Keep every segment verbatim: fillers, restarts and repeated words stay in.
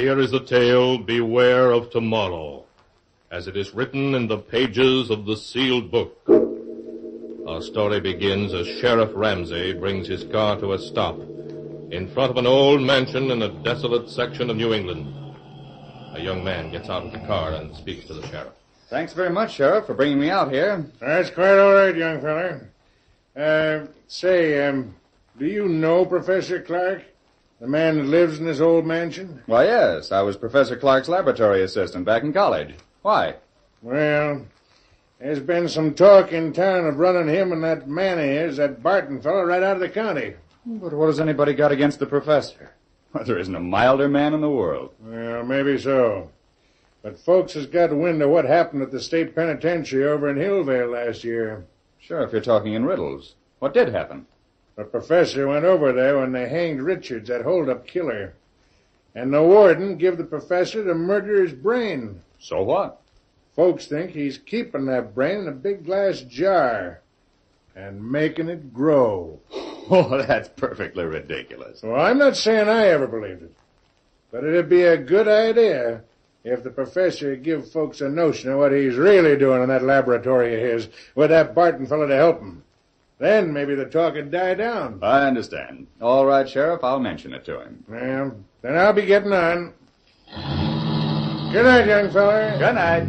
Here is a tale, Beware of Tomorrow, as it is written in the pages of the sealed book. Our story begins as Sheriff Ramsey brings his car to a stop in front of an old mansion in a desolate section of New England. A young man gets out of the car and speaks to the sheriff. Thanks very much, Sheriff, for bringing me out here. That's quite all right, young feller. Uh, say, um, do you know Professor Clark? The man that lives in this old mansion? Why, yes. I was Professor Clark's laboratory assistant back in college. Why? Well, there's been some talk in town of running him and that man of his, that Barton fellow, right out of the county. But what has anybody got against the professor? Well, there isn't a milder man in the world. Well, maybe so. But folks has got wind of what happened at the state penitentiary over in Hillvale last year. Sure, if you're talking in riddles. What did happen? The professor went over there when they hanged Richards, that hold-up killer. And the warden give the professor the murderer's brain. So what? Folks think he's keeping that brain in a big glass jar and making it grow. Oh, that's perfectly ridiculous. Well, I'm not saying I ever believed it. But it'd be a good idea if the professor give folks a notion of what he's really doing in that laboratory of his with that Barton fellow to help him. Then maybe the talk would die down. I understand. All right, Sheriff, I'll mention it to him. Well, then I'll be getting on. Good night, young feller. Good night.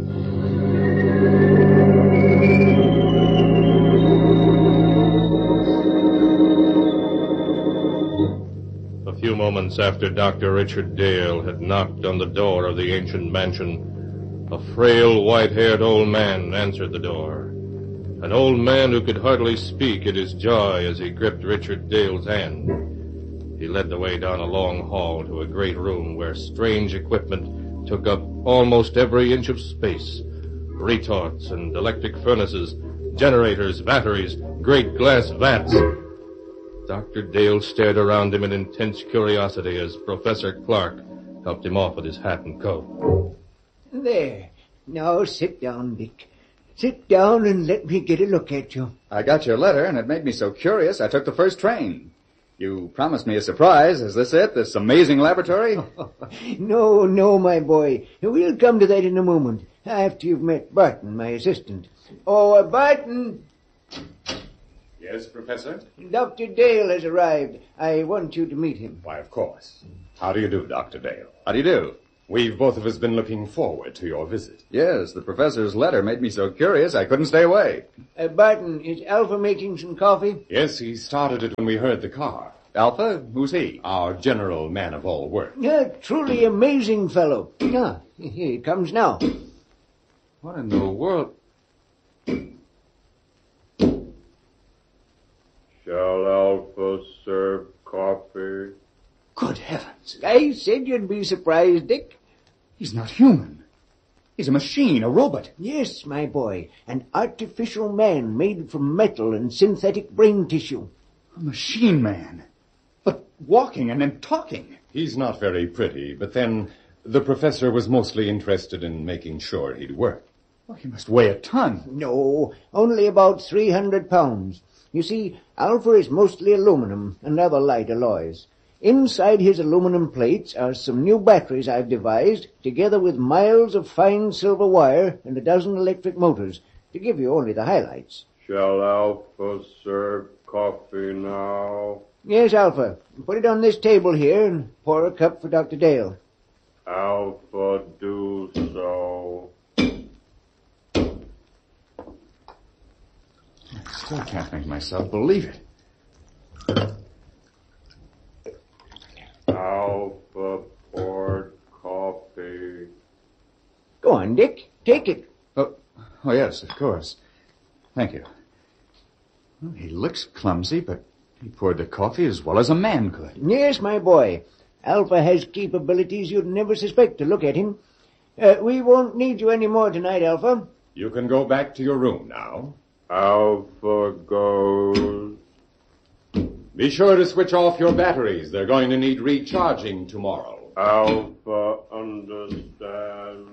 A few moments after Doctor Richard Dale had knocked on the door of the ancient mansion, a frail, white-haired old man answered the door. An old man who could hardly speak at his joy as he gripped Richard Dale's hand. He led the way down a long hall to a great room where strange equipment took up almost every inch of space. Retorts and electric furnaces, generators, batteries, great glass vats. Doctor Dale stared around him in intense curiosity as Professor Clark helped him off with his hat and coat. There. Now sit down, Dick. Sit down and let me get a look at you. I got your letter, and it made me so curious I took the first train. You promised me a surprise. Is this it, this amazing laboratory? No, no, my boy. We'll come to that in a moment, after you've met Barton, my assistant. Oh, uh, Barton! Yes, Professor? Doctor Dale has arrived. I want you to meet him. Why, of course. How do you do, Doctor Dale? How do you do? We've both of us been looking forward to your visit. Yes, the professor's letter made me so curious I couldn't stay away. Uh, Barton, is Alpha making some coffee? Yes, he started it when we heard the car. Alpha? Who's he? Our general man of all work. A truly amazing fellow. Ah, here he comes now. What in the world? Shall Alpha serve coffee? Good heavens. I said you'd be surprised, Dick. He's not human. He's a machine, a robot. Yes, my boy. An artificial man made from metal and synthetic brain tissue. A machine man. But walking and then talking. He's not very pretty, but then the professor was mostly interested in making sure he'd work. Well, he must weigh a ton. No, only about three hundred pounds. You see, Alpha is mostly aluminum and other light alloys. Inside his aluminum plates are some new batteries I've devised, together with miles of fine silver wire and a dozen electric motors, to give you only the highlights. Shall Alpha serve coffee now? Yes, Alpha. Put it on this table here and pour a cup for Doctor Dale. Alpha, do so. I still can't make myself believe it. Alpha poured coffee. Go on, Dick. Take it. Oh, oh yes, of course. Thank you. Well, he looks clumsy, but he poured the coffee as well as a man could. Yes, my boy. Alpha has capabilities you'd never suspect to look at him. Uh, we won't need you any more tonight, Alpha. You can go back to your room now. Alpha goes. Be sure to switch off your batteries. They're going to need recharging tomorrow. Alpha understands.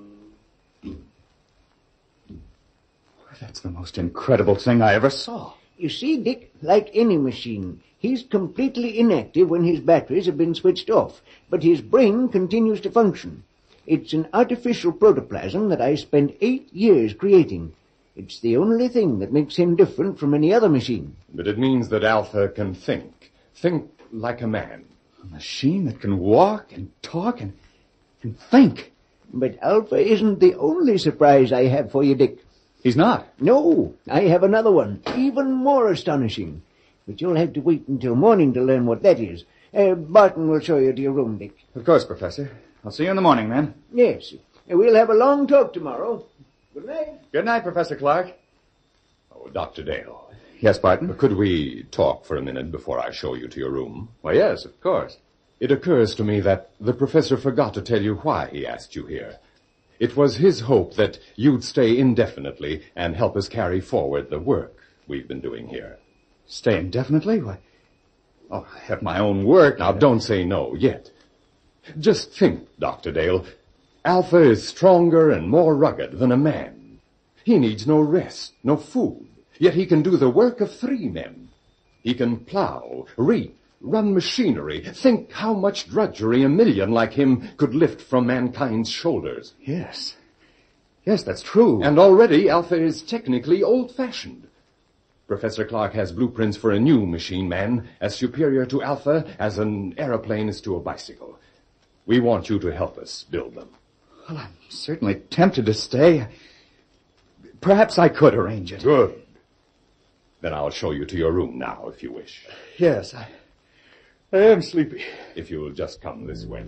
That's the most incredible thing I ever saw. You see, Dick, like any machine, He's completely inactive when his batteries have been switched off, but his brain continues to function. It's an artificial protoplasm that I spent eight years creating. It's the only thing that makes him different from any other machine. But it means that Alpha can think. Think like a man. A machine that can walk and talk and, and think. But Alpha isn't the only surprise I have for you, Dick. He's not. No, I have another one, even more astonishing. But you'll have to wait until morning to learn what that is. Uh, Barton will show you to your room, Dick. Of course, Professor. I'll see you in the morning, then. Yes. Uh, we'll have a long talk tomorrow. Good night. Good night, Professor Clark. Oh, Doctor Dale. Yes, Barton? Could we talk for a minute before I show you to your room? Why, yes, of course. It occurs to me that the professor forgot to tell you why he asked you here. It was his hope that you'd stay indefinitely and help us carry forward the work we've been doing here. Stay indefinitely? Why? Oh, I have my own work. Now, don't say no yet. Just think, Doctor Dale. Alpha is stronger and more rugged than a man. He needs no rest, no food, yet he can do the work of three men. He can plow, reap, run machinery. Think how much drudgery a million like him could lift from mankind's shoulders. Yes. Yes, that's true. And already Alpha is technically old-fashioned. Professor Clark has blueprints for a new machine man as superior to Alpha as an aeroplane is to a bicycle. We want you to help us build them. Well, I'm certainly tempted to stay. Perhaps I could arrange it. Good. Then I'll show you to your room now, if you wish. Yes, I, I am sleepy. If you'll just come this way.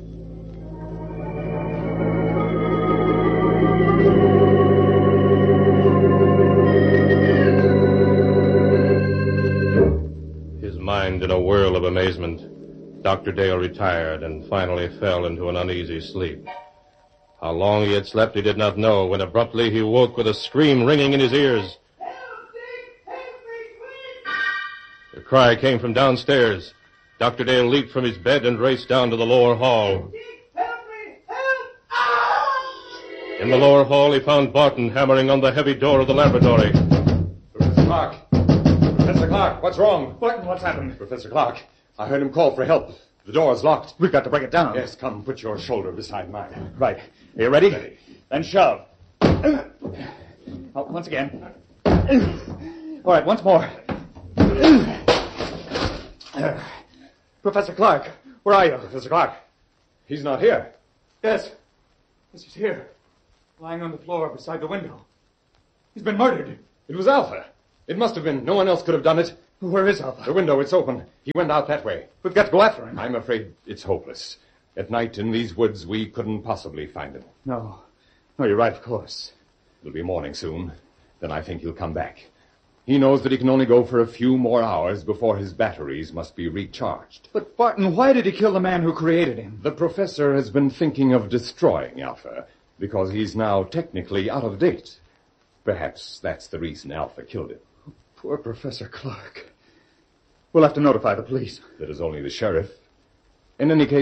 His mind in a whirl of amazement, Doctor Dale retired and finally fell into an uneasy sleep. How long he had slept he did not know when abruptly he woke with a scream ringing in his ears. Help me! Help me, quick! The cry came from downstairs. Doctor Dale leaped from his bed and raced down to the lower hall. Dick, help me! Help! Ah! In the lower hall he found Barton hammering on the heavy door of the laboratory. Professor Clark. Professor Clark, what's wrong? Barton, what's happened? Professor Clark, I heard him call for help. The door's locked. We've got to break it down. Yes, come, put your shoulder beside mine. Right. Are you ready? Ready. Then shove. Oh, once again. All right, once more. Professor Clark, where are you? Professor Clark, he's not here. Yes. Yes, he's here. Lying on the floor beside the window. He's been murdered. It was Alpha. It must have been. No one else could have done it. Where is Alpha? The window, it's open. He went out that way. We've got to go after him. I'm afraid it's hopeless. At night in these woods, we couldn't possibly find him. No. No, you're right, of course. It'll be morning soon. Then I think he'll come back. He knows that he can only go for a few more hours before his batteries must be recharged. But, Barton, why did he kill the man who created him? The professor has been thinking of destroying Alpha because he's now technically out of date. Perhaps that's the reason Alpha killed him. Poor Professor Clark. We'll have to notify the police. That is only the sheriff. In any case,